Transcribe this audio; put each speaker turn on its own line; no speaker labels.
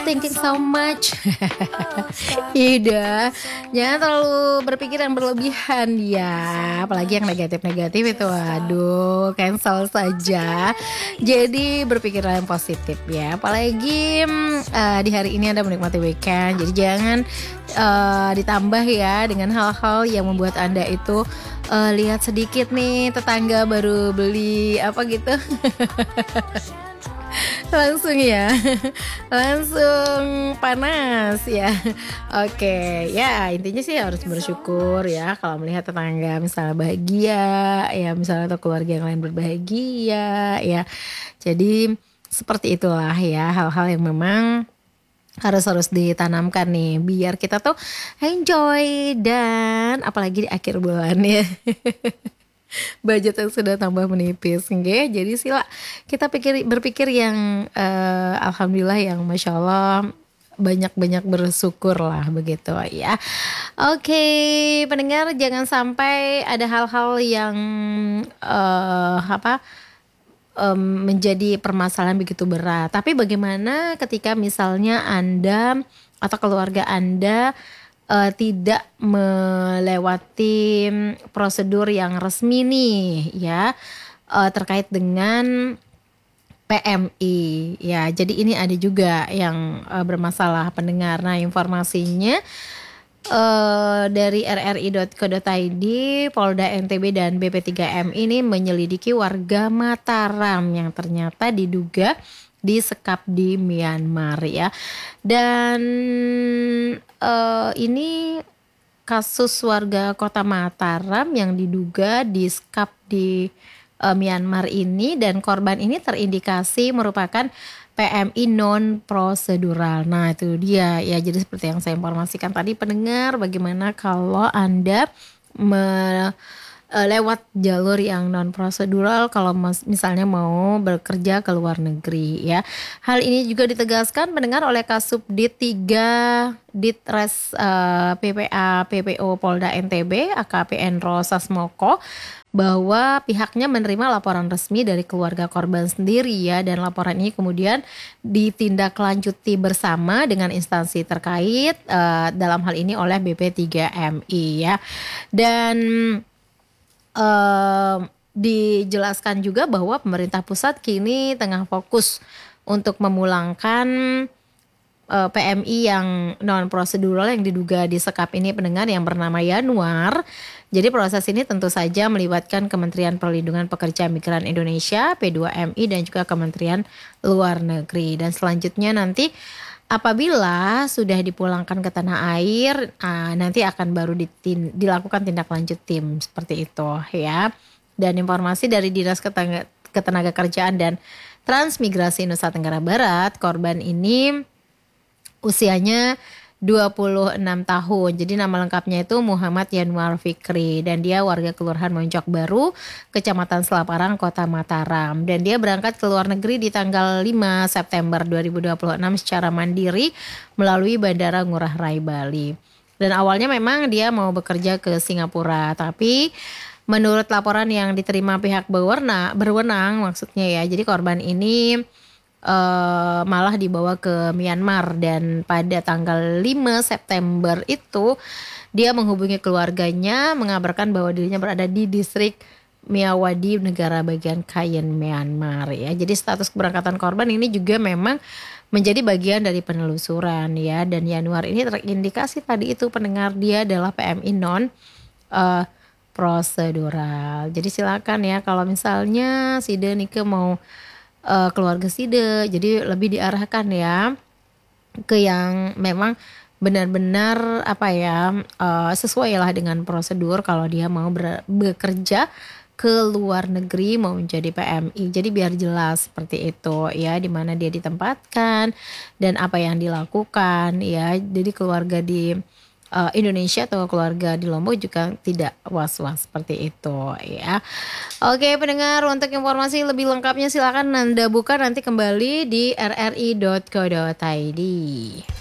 thinking so much. Ida, jangan terlalu berpikir yang berlebihan ya. Apalagi yang negatif-negatif itu, aduh, cancel saja. Jadi berpikirlah yang positif ya. Apalagi di hari ini Anda menikmati weekend. Jadi jangan ditambah ya dengan hal-hal yang membuat Anda itu lihat sedikit nih tetangga baru beli apa gitu. Langsung ya, langsung panas ya. Oke, ya intinya sih harus bersyukur ya kalau melihat tetangga misalnya bahagia ya, misalnya atau keluarga yang lain berbahagia ya. Jadi seperti itulah ya, hal-hal yang memang harus ditanamkan nih biar kita tuh enjoy, dan apalagi di akhir bulan ya. Budget yang sudah tambah menipis, nggih. Jadi sila kita berpikir yang alhamdulillah, yang masya Allah banyak bersyukur lah begitu ya. Oke, pendengar, jangan sampai ada hal-hal yang menjadi permasalahan begitu berat. Tapi bagaimana ketika misalnya Anda atau keluarga Anda tidak melewati prosedur yang resmi nih ya, terkait dengan PMI ya. Jadi ini ada juga yang bermasalah, pendengar. Nah, informasinya dari rri.co.id, Polda NTB dan BP3M ini menyelidiki warga Mataram yang ternyata diduga disekap di Myanmar ya. Dan ini kasus warga kota Mataram yang diduga disekap di Myanmar ini, dan korban ini terindikasi merupakan PMI non prosedural. Nah, itu dia ya. Jadi seperti yang saya informasikan tadi, pendengar, bagaimana kalau Anda lewat jalur yang non prosedural kalau misalnya mau bekerja ke luar negeri ya. Hal ini juga ditegaskan, pendengar, oleh Kasubdit 3 Ditres PPA PPO Polda NTB AKP Endro Sasmoko, bahwa pihaknya menerima laporan resmi dari keluarga korban sendiri ya, dan laporan ini kemudian ditindaklanjuti bersama dengan instansi terkait, dalam hal ini oleh BP3MI ya. Dan dijelaskan juga bahwa pemerintah pusat kini tengah fokus untuk memulangkan PMI yang non prosedural yang diduga disekap ini, pendengar, yang bernama Yanuar. Jadi proses ini tentu saja melibatkan Kementerian Perlindungan Pekerja Migran Indonesia P2MI dan juga Kementerian Luar Negeri. Dan selanjutnya nanti apabila sudah dipulangkan ke tanah air, nanti akan baru dilakukan tindak lanjut tim seperti itu ya. Dan informasi dari Dinas Ketenagakerjaan dan Transmigrasi Nusa Tenggara Barat, korban ini usianya 26 tahun. Jadi nama lengkapnya itu Muhammad Yanuar Fikri, dan dia warga Kelurahan Moncok Baru, Kecamatan Selaparang, Kota Mataram. Dan dia berangkat ke luar negeri di tanggal 5 September 2026 secara mandiri melalui Bandara Ngurah Rai Bali. Dan awalnya memang dia mau bekerja ke Singapura, tapi menurut laporan yang diterima pihak berwenang maksudnya ya, jadi korban ini malah dibawa ke Myanmar, dan pada tanggal 5 September itu dia menghubungi keluarganya mengabarkan bahwa dirinya berada di distrik Myawaddy, negara bagian Kayen, Myanmar ya. Jadi status keberangkatan korban ini juga memang menjadi bagian dari penelusuran ya, dan Yanuar ini terindikasi tadi itu, pendengar, dia adalah PMI non prosedural. Jadi silakan ya kalau misalnya Side Nike mau keluarga Side, jadi lebih diarahkan ya ke yang memang benar-benar sesuai lah dengan prosedur kalau dia mau bekerja ke luar negeri, mau menjadi PMI. Jadi biar jelas seperti itu ya, di mana dia ditempatkan dan apa yang dilakukan ya. Jadi keluarga di Indonesia atau keluarga di Lombok juga tidak was-was seperti itu ya. Oke, pendengar, untuk informasi lebih lengkapnya silakan Anda buka nanti kembali di rri.co.id.